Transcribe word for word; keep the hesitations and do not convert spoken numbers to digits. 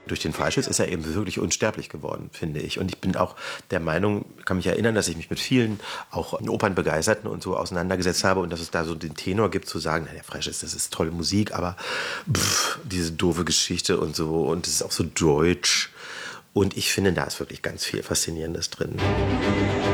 durch den Freischiss ist er eben wirklich unsterblich geworden, finde ich. Und ich bin auch der Meinung, kann mich erinnern, dass ich mich mit vielen, auch Opernbegeisterten und so auseinandergesetzt habe und dass es da so den Tenor gibt, zu sagen, na, der Freischiss, das ist tolle Musik, aber pff, diese doofe Geschichte und so und es ist auch so deutsch. Und ich finde, da ist wirklich ganz viel Faszinierendes drin.